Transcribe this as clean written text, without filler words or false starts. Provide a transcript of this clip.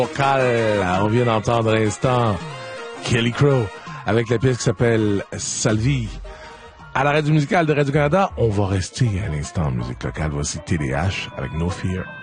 Local, on vient d'entendre à l'instant Kelly Crow avec la pièce qui s'appelle Salvi. À la radio musicale de Radio-Canada, on va rester à l'instant en musique locale. Voici TDH avec No Fear.